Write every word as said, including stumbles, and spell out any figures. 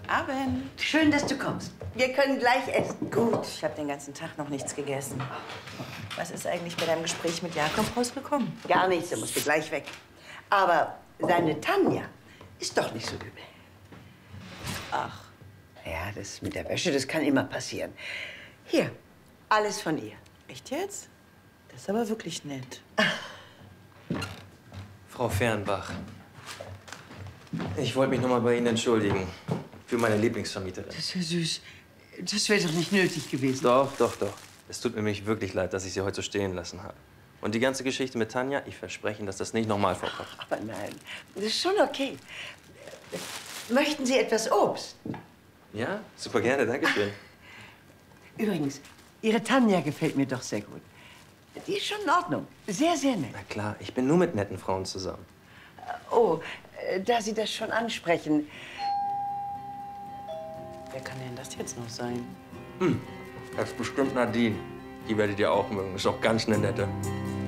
Abend. Schön, dass du kommst. Wir können gleich essen. Gut, ich habe den ganzen Tag noch nichts gegessen. Was ist eigentlich bei deinem Gespräch mit Jakob rausgekommen? Gar nichts, er musste gleich weg. Aber seine Tanja ist doch nicht so übel. Ach. Ja, das mit der Wäsche, das kann immer passieren. Hier, alles von ihr. Echt jetzt? Das ist aber wirklich nett. Frau Fernbach, ich wollte mich noch mal bei Ihnen entschuldigen. Für meine Lieblingsvermieterin. Das ist ja süß. Das wäre doch nicht nötig gewesen. Doch, doch, doch. Es tut mir nämlich wirklich leid, dass ich Sie heute so stehen lassen habe. Und die ganze Geschichte mit Tanja, ich verspreche Ihnen, dass das nicht nochmal vorkommt. Aber nein, das ist schon okay. Möchten Sie etwas Obst? Ja, super gerne, danke schön. Übrigens, Ihre Tanja gefällt mir doch sehr gut. Die ist schon in Ordnung. Sehr, sehr nett. Na klar, ich bin nur mit netten Frauen zusammen. Oh, äh, da Sie das schon ansprechen. Wer kann denn das jetzt noch sein? Hm, das ist bestimmt Nadine. Die werdet ihr auch mögen. Ist doch ganz eine nette.